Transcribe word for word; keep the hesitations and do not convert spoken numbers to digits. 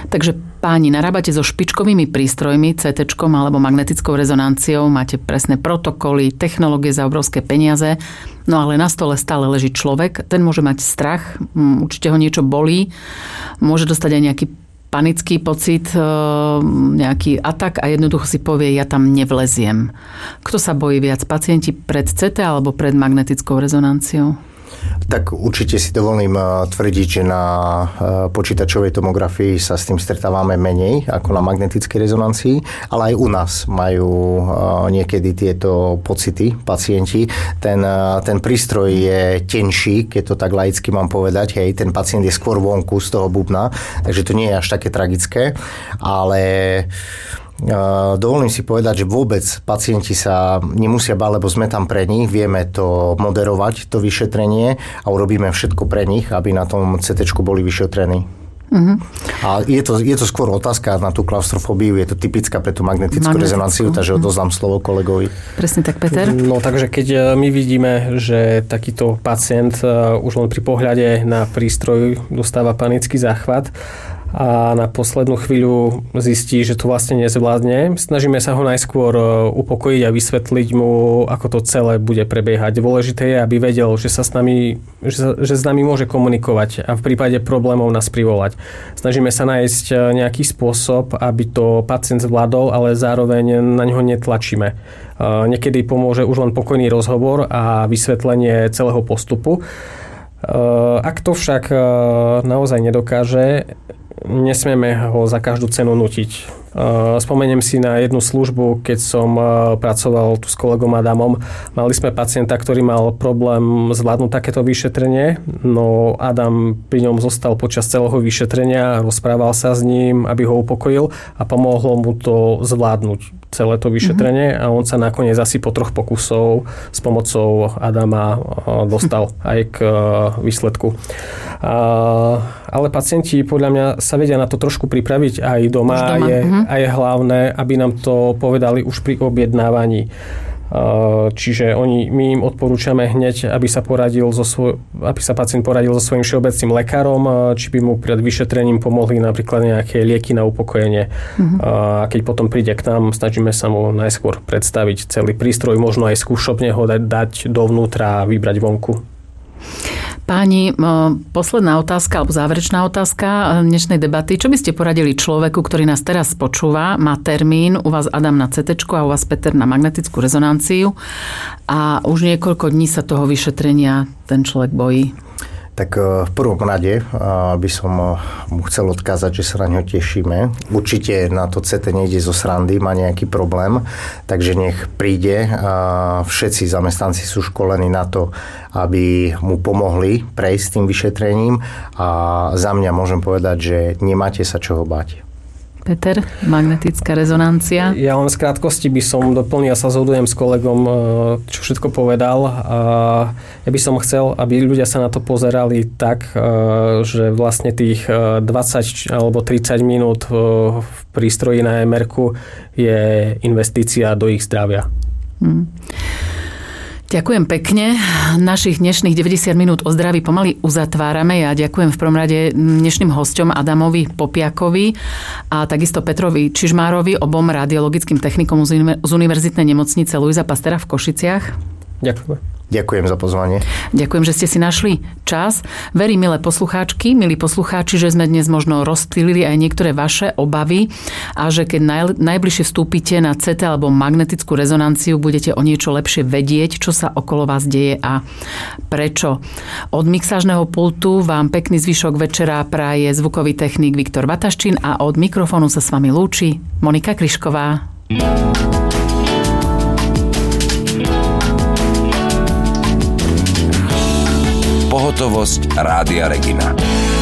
Takže páni, narábate so špičkovými prístrojmi, cé téčkom alebo magnetickou rezonanciou, máte presné protokoly, technológie za obrovské peniaze, no ale na stole stále leží človek, ten môže mať strach, určite ho niečo bolí, môže dostať aj nejaký panický pocit, nejaký atak a jednoducho si povie, ja tam nevleziem. Kto sa bojí viac, pacienti pred cé té alebo pred magnetickou rezonanciou? Tak určite si dovolím tvrdiť, že na počítačovej tomografii sa s tým stretávame menej ako na magnetickej rezonancii, ale aj u nás majú niekedy tieto pocity pacienti. Ten, ten prístroj je tenší, keď to tak laicky mám povedať, hej, ten pacient je skôr vonku z toho bubna, takže to nie je až také tragické, ale dovolím si povedať, že vôbec pacienti sa nemusia báť, lebo sme tam pre nich, vieme to moderovať, to vyšetrenie a urobíme všetko pre nich, aby na tom cé téčku boli vyšetrení. Uh-huh. A je to, je to skôr otázka na tú klaustrofóbiu, je to typická pre tú magnetickú, magnetickú. rezonanciu, takže uh-huh. odozdám slovo kolegovi. Presne tak, Peter. No takže keď my vidíme, že takýto pacient už len pri pohľade na prístroj dostáva panický záchvat a na poslednú chvíľu zistí, že to vlastne nezvládne. Snažíme sa ho najskôr upokojiť a vysvetliť mu, ako to celé bude prebiehať. Dôležité je, aby vedel, že sa s nami, že, sa, že s nami môže komunikovať a v prípade problémov nás privolať. Snažíme sa nájsť nejaký spôsob, aby to pacient zvládol, ale zároveň na ňo netlačíme. Niekedy pomôže už len pokojný rozhovor a vysvetlenie celého postupu. Ak to však naozaj nedokáže, nesmieme ho za každú cenu nutiť. Spomeniem si na jednu službu, keď som pracoval tu s kolegom Adamom. Mali sme pacienta, ktorý mal problém zvládnuť takéto vyšetrenie, no Adam pri ňom zostal počas celého vyšetrenia, rozprával sa s ním, aby ho upokojil a pomohlo mu to zvládnuť celé to vyšetrenie mm-hmm. a on sa nakoniec asi po troch pokusov s pomocou Adama dostal aj k výsledku. Ale pacienti podľa mňa sa vedia na to trošku pripraviť aj doma. doma. Je, mm-hmm. A je hlavné, aby nám to povedali už pri objednávaní. Čiže oni, my im odporúčame hneď, aby sa, poradil so svoj, aby sa pacient poradil so svojím všeobecným lekárom, či by mu pred vyšetrením pomohli napríklad nejaké lieky na upokojenie. Mm-hmm. A keď potom príde k nám, snažíme sa mu najskôr predstaviť celý prístroj, možno aj skúšobne ho dať, dať dovnútra a vybrať vonku. Páni, posledná otázka alebo záverečná otázka dnešnej debaty. Čo by ste poradili človeku, ktorý nás teraz počúva, má termín, u vás Adam na cé téčku a u vás Peter na magnetickú rezonanciu a už niekoľko dní sa toho vyšetrenia ten človek bojí? Tak v prvom rade by som mu chcel odkázať, že sa na ňo tešíme. Určite na to cé té nejde zo srandy, má nejaký problém, takže nech príde. Všetci zamestnanci sú školení na to, aby mu pomohli prejsť tým vyšetrením a za mňa môžem povedať, že nemáte sa čoho báť. Peter, magnetická rezonancia. Ja len z krátkosti by som doplnil, ja sa zhodujem s kolegom, čo všetko povedal. Ja by som chcel, aby ľudia sa na to pozerali tak, že vlastne tých dvadsať alebo tridsať minút v prístroji na em erku je investícia do ich zdravia. Hmm. Ďakujem pekne. Našich dnešných deväťdesiat minút o zdraví pomaly uzatvárame. Ja ďakujem v prvom rade dnešným hosťom Adamovi Popiakovi a takisto Petrovi Čižmárovi, obom radiologickým technikom z Univerzitnej nemocnice Luisa Pastera v Košiciach. Ďakujem. Ďakujem za pozvanie. Ďakujem, že ste si našli čas. Verím, milé poslucháčky, milí poslucháči, že sme dnes možno rozptýlili aj niektoré vaše obavy a že keď naj, najbližšie vstúpite na cé té alebo magnetickú rezonanciu, budete o niečo lepšie vedieť, čo sa okolo vás deje a prečo. Od mixážneho pultu vám pekný zvyšok večera praje zvukový technik Viktor Vataščín a od mikrofónu sa s vami lúči Monika Kryšková. Pohotovosť Rádia Regina.